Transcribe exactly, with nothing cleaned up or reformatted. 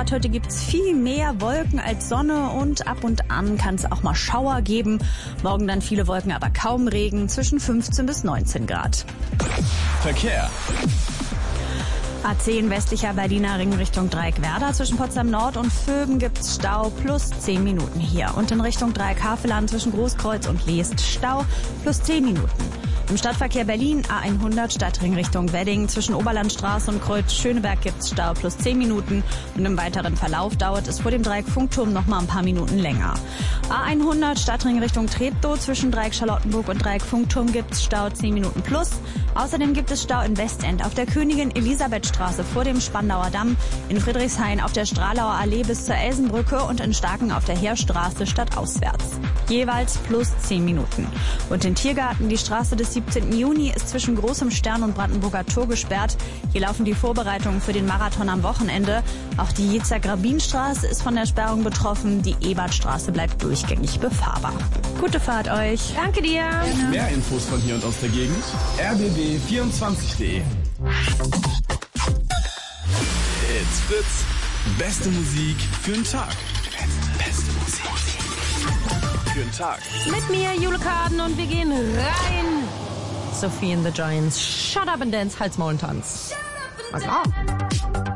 Grad. Heute gibt's viel mehr Wolken als Sonne und ab und an kann es auch mal Schauer geben. Morgen dann viele Wolken, aber kaum Regen, zwischen fünfzehn bis neunzehn Grad. Verkehr. A zehn westlicher Berliner Ring Richtung Dreieck-Werder. Zwischen Potsdam Nord und Vöben gibt's Stau plus zehn Minuten hier. Und in Richtung Dreieck-Haveland zwischen Großkreuz und Leest Stau plus zehn Minuten. Im Stadtverkehr Berlin A hundert Stadtring Richtung Wedding. Zwischen Oberlandstraße und Kreuz Schöneberg gibt's Stau plus zehn Minuten. Und im weiteren Verlauf dauert es vor dem Dreieck Funkturm noch mal ein paar Minuten länger. A hundert Stadtring Richtung Treptow. Zwischen Dreieck Charlottenburg und Dreieck Funkturm gibt's Stau zehn Minuten plus. Außerdem gibt es Stau in Westend auf der Königin-Elisabeth-Straße vor dem Spandauer Damm, in Friedrichshain auf der Stralauer Allee bis zur Elsenbrücke und in Starken auf der Heerstraße stadtauswärts. Jeweils plus zehn Minuten. Und in Tiergarten, die Straße des siebzehnten Juni ist zwischen Großem Stern und Brandenburger Tor gesperrt. Hier laufen die Vorbereitungen für den Marathon am Wochenende. Auch die Jezer-Grabin-Straße ist von der Sperrung betroffen. Die Ebertstraße bleibt durchgängig befahrbar. Gute Fahrt euch. Danke dir. Mehr Infos von hier und aus der Gegend. r b b vierundzwanzig punkt de. It's Fritz. Beste Musik für den Tag. Beste Musik für den Tag. Mit mir, Jule Karden, und wir gehen rein. Sophie and the Giants. Shut up and dance, Hals, Maul und Tanz. Na klar.